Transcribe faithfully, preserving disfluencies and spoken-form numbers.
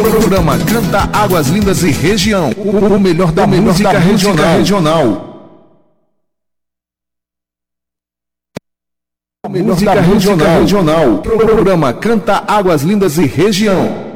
Programa Canta Águas Lindas e Região. O melhor da, melhor música, da música regional. O melhor música da regional. regional. Programa Canta Águas Lindas e Região.